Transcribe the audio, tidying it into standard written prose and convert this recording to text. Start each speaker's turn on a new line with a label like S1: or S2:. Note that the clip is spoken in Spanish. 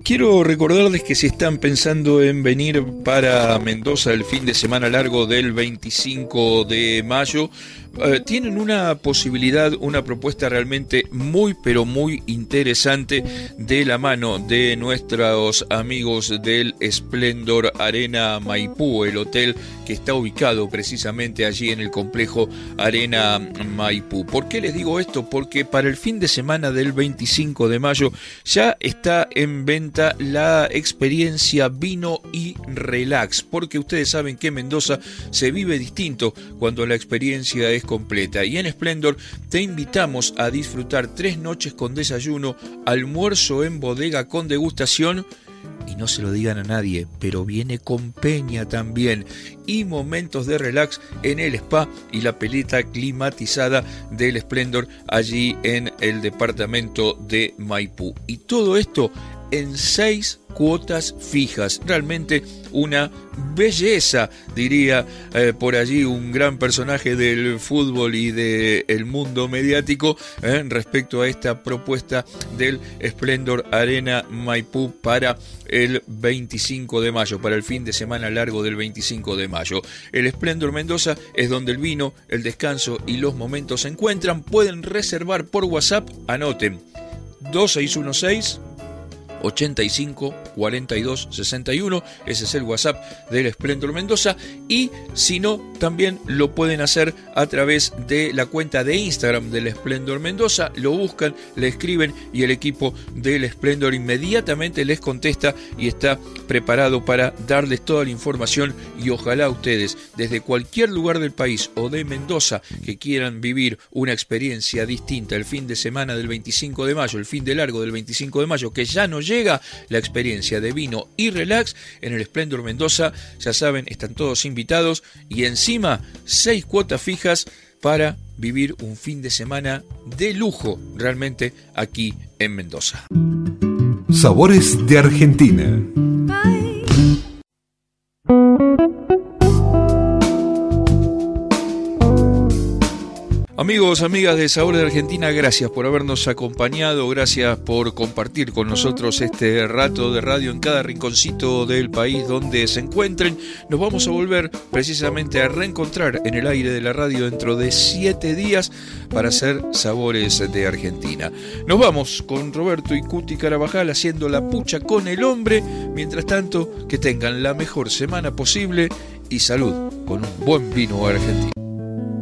S1: Quiero recordarles que si están pensando en venir para Mendoza el fin de semana largo del 25 de mayo, tienen una posibilidad, una propuesta realmente muy pero muy interesante de la mano de nuestros amigos del Splendor Arena Maipú, el hotel que está ubicado precisamente allí en el complejo Arena Maipú. ¿Por qué les digo esto? Porque para el fin de semana del 25 de mayo ya está en venta la experiencia Vino y Relax, porque ustedes saben que en Mendoza se vive distinto cuando la experiencia es completa, y en Splendor te invitamos a disfrutar 3 noches con desayuno, almuerzo en bodega con degustación, y no se lo digan a nadie, pero viene con peña también, y momentos de relax en el spa y la pileta climatizada del Splendor allí en el departamento de Maipú. Y todo esto en 6 cuotas fijas, realmente una belleza, diría por allí un gran personaje del fútbol y del mundo mediático respecto a esta propuesta del Splendor Arena Maipú para el 25 de mayo, para el fin de semana largo del 25 de mayo. El Splendor Mendoza es donde el vino, el descanso y los momentos se encuentran. Pueden reservar por WhatsApp, anoten 2616 85 42 61, ese es el WhatsApp del Splendor Mendoza, y si no, también lo pueden hacer a través de la cuenta de Instagram del Splendor Mendoza, lo buscan, le escriben y el equipo del Splendor inmediatamente les contesta y está preparado para darles toda la información, y ojalá ustedes desde cualquier lugar del país o de Mendoza que quieran vivir una experiencia distinta el fin de semana del 25 de mayo, el fin de largo del 25 de mayo, que ya nos llega la experiencia de vino y relax en el Splendor Mendoza, ya saben, están todos invitados, y encima 6 cuotas fijas para vivir un fin de semana de lujo realmente aquí en Mendoza.
S2: Sabores de Argentina.
S1: Amigos, amigas de Sabores de Argentina, gracias por habernos acompañado, gracias por compartir con nosotros este rato de radio en cada rinconcito del país donde se encuentren. Nos vamos a volver precisamente a reencontrar en el aire de la radio dentro de 7 días para hacer Sabores de Argentina. Nos vamos con Roberto y Cuti Carabajal haciendo la pucha con el hombre. Mientras tanto, que tengan la mejor semana posible y salud con un buen vino argentino.